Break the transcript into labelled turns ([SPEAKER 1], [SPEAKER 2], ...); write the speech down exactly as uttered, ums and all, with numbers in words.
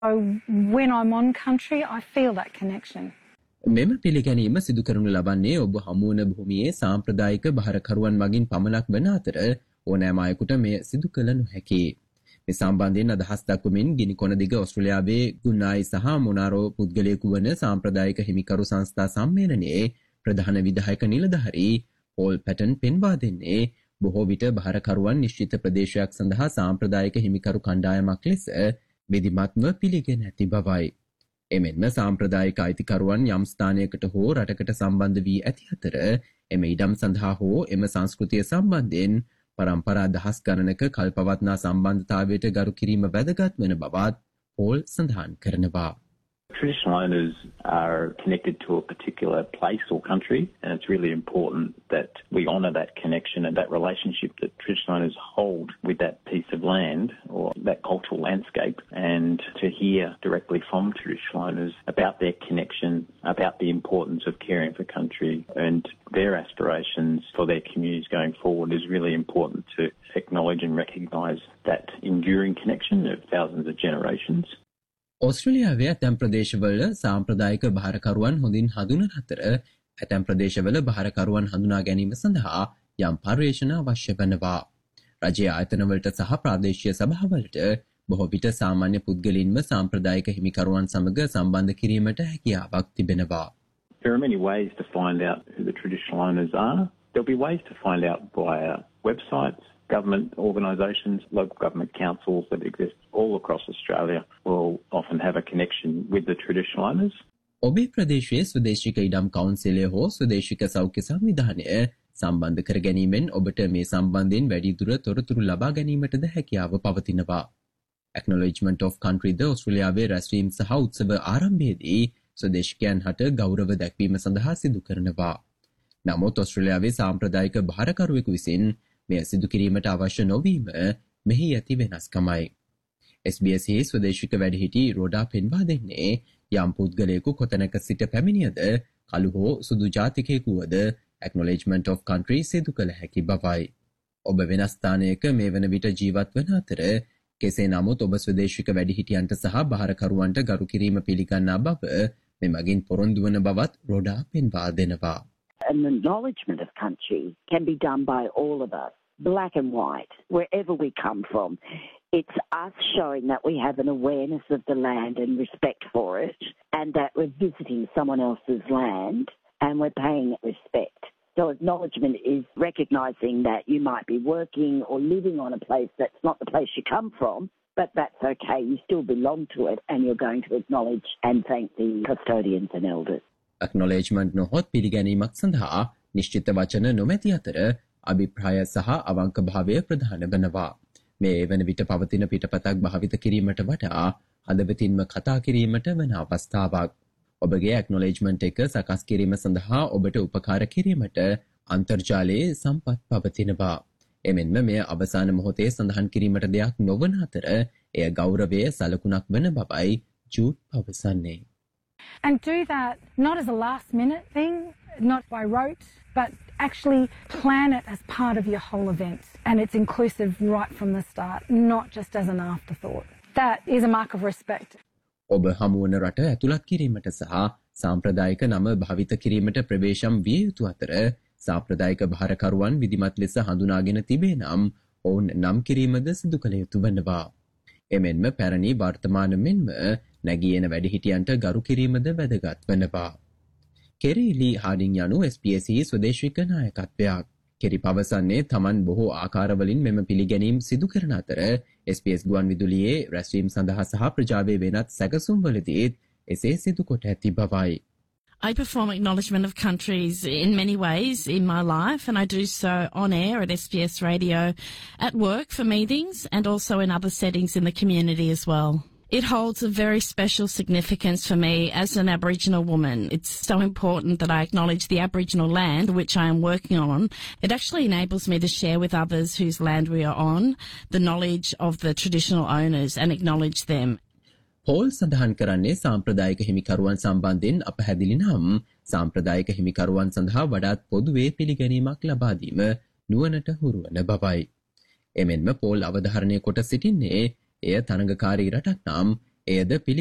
[SPEAKER 1] So when I'm on country, I feel that connection.
[SPEAKER 2] මෙම පිළිගැනීම සිදු කරනු ලබන්නේ ඔබ හමුවන භූමියේ සාම්ප්‍රදායික බහරකරුවන් මගින් පමණක් වන අතර ඕනෑම අයෙකුට මෙය සිදු කළ නොහැකි. මේ සම්බන්ධයෙන් අදහස් දක්වමින් ගිනිකොන දිග ඕස්ට්‍රේලියාවේ ගුනායි සහ මොනාරෝ පුද්ගලයෙකු වන සාම්ප්‍රදායික හිමිකරු සංස්ථා සම්මේලනයේ ප්‍රධාන විධායක නිලධාරී පෝල් පැටන් පෙන්වා දෙන්නේ බොහෝ විට බහරකරුවන් නිශ්චිත ප්‍රදේශයක් සඳහා සාම්ප්‍රදායික හිමිකරු කණ්ඩායමක් ලෙස විධිමත්ව පිළිගෙන ඇති බවයි. එමෙන්ම සාම්ප්‍රදායික අයිතිකරුවන් යම් ස්ථානයකට හෝ රටකට සම්බන්ධ වී ඇති අතර එම ඉඩම් සඳහා හෝ එම සංස්කෘතිය සම්බන්ධයෙන් පරම්පරා දහස් ගණනක කල්පවත්නා සම්බන්ධතාවයට ගරු කිරීම වැදගත් වන බවත් පෝල් සඳහන් කරනවා.
[SPEAKER 3] Traditional owners are connected to a particular place or country, and it's really important that we honour that connection and that relationship that traditional owners hold with that piece of land or that cultural landscape, and to hear directly from traditional owners about their connection, about the importance of caring for country and their aspirations for their communities going forward is really important to acknowledge and recognise that enduring connection of thousands of generations.
[SPEAKER 2] ඕස්ට්‍රේලියාවේ ඇතැම් ප්‍රදේශවල සාම්ප්‍රදායික බහරකරුවන් හොඳින් හඳුනන අතර ඇතැම් ප්‍රදේශවල බහරකරුවන් හඳුනා ගැනීම සඳහා යම් පර්යේෂණ අවශ්‍ය වනවා. රජයේ ආයතනවලට සහ ප්‍රාදේශීය සභාවලට බොහෝ විට සාමාන්‍ය පුද්ගලයින්ම සාම්ප්‍රදායික හිමිකරුවන් සමග සම්බන්ධ කිරීමට හැකියාවක් තිබෙනවා.
[SPEAKER 3] There are many ways to find out who the traditional owners are. There'll be ways to find out via websites. Government organisations, local government councils that exist all across Australia will often have a connection with the traditional owners.
[SPEAKER 2] ඔබේ ප්‍රදේශයේ ස්වදේශික ඉඩම් කවුන්සිලය හෝ ස්වදේශික සෞඛ්‍ය සංවිධානය සම්බන්ධ කර ගැනීමෙන් ඔබට මේ සම්බන්ධයෙන් වැඩිදුර තොරතුරු ලබා ගැනීමටද හැකියාව පවතිනවා. Acknowledgement of Country ද ඕස්ට්‍රේලියාවේ රැස්වීම් සහ උත්සව ආරම්භයේදී ස්වදේශිකයන් හට ගෞරව දැක්වීම සඳහා සිදු කරනවා. නමුත් ඕස්ට්‍රේලියාවේ සාම්ප්‍රදායික බහරකරුවෙකු විසින් මෙය සිදු කිරීමට අවශ්‍ය නොවීම මෙහි ඇති වෙනස්කමයි. S B S හි ස්වදේශික වැඩිහිටි රෝඩා පෙන්වා දෙන්නේ යම් පුද්ගලයෙකු කොතැනක සිට පැමිණියද කළු හෝ සුදු ජාතිකයෙකු වද Acknowledgement of Country සිදු කළ හැකි බවයි. ඔබ වෙනස් ස්ථානයක මේ වන විට ජීවත් වන අතර කෙසේ නමුත් ඔබ ස්වදේශික වැඩිහිටියන්ට සහ බහරකරුවන්ට ගරු කිරීම පිළිගන්නා බව මෙමගින් පොරොන්දු වන බවත් රෝඩා පෙන්වා දෙනවා.
[SPEAKER 4] An acknowledgement of country can be done by all of us, black and white, wherever we come from. It's us showing that we have an awareness of the land and respect for it, and that we're visiting someone else's land and we're paying it respect. So acknowledgement is recognising that you might be working or living on a place that's not the place you come from, but that's okay, you still belong to it, and you're going to acknowledge and thank the custodians and elders.
[SPEAKER 2] Acknowledgement නොහොත් පිළිගැනීමක් සඳහා නිශ්චිත වචන නොමැති අතර අභිප්‍රාය සහ අවංක භාවය ප්‍රධාන වනවා. මේ වන විට පවතින පිටපතක් භාවිත කිරීමට වඩා හදවතින්ම කතා කිරීමට වන අවස්ථාවක්. ඔබගේ acknowledgement එක සකස් කිරීම සඳහා ඔබට උපකාර කිරීමට අන්තර්ජාලයේ සම්පත් පවතිනවා. එමෙන්ම මෙය අවසාන මොහොතේ සඳහන් කිරීමට දෙයක් නොවන අතර එය ගෞරවයේ සලකුණක් වන බවයි ජූඩ් පවසන්නේ.
[SPEAKER 1] And do that not as a last minute thing, not by rote, but actually plan it as part of your whole event. And it's inclusive right from the start, not just as an afterthought. That is a mark of respect.
[SPEAKER 2] ඔබ හමුවන රට ඇතුළත් කිරීමට සහ සාම්ප්‍රදායික නම භාවිත කිරීමට ප්‍රවේශම් විය යුතු අතර සාම්ප්‍රදායික භාරකරුවන් විධිමත් ලෙස හඳුනාගෙන තිබේ නම් ඔවුන් නම් කිරීමද සිදු කළ යුතු වනවා. එමෙන්ම පැරණි වර්තමාන මෙන්ම නැගී එන වැඩිහිටියන්ට ගරු කිරීමද වැදගත් වනවා. කෙරි ලී හාඩින් යනු S B S ස්වදේශික නායකත්වයක්. කෙරි පවසන්නේ තමන් බොහෝ ආකාරවලින් මෙම පිළිගැනීම් සිදු කරන අතර S B S ගුවන් විදුලියේ රැස්වීම් සඳහා සහ ප්‍රජාවේ වෙනත් සැකසුම්වලදීත් එසේ සිදු කොට ඇති බවයි.
[SPEAKER 5] I perform acknowledgement of countries in many ways in my life, and I do so on air at S B S Radio, at work for meetings, and also in other settings in the community as well. It holds a very special significance for me as an Aboriginal woman. It's so important that I acknowledge the Aboriginal land which I am working on. It actually enables me to share with others whose land we are on the knowledge of the traditional owners and acknowledge them.
[SPEAKER 2] Paul සඳහන් කරන්නේ සාම්ප්‍රදායික හිමිකරුවන් සම්බන්ධයෙන් අපහැදිලි නම් සාම්ප්‍රදායික හිමිකරුවන් සඳහා වඩාත් පොදුවේ පිළිගැනීමක් ලබා දීම නුවණට හුරු වන බවයි. එමෙන්ම පෝල් අවධාරණය කොට සිටින්නේ එය තරඟකාරී රටක් නම් එයද පිළි